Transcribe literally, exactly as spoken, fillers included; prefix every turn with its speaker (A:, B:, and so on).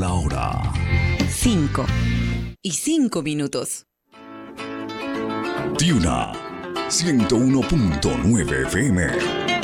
A: la hora.
B: Cinco. Y cinco minutos.
A: Tiuna ciento uno punto nueve F M.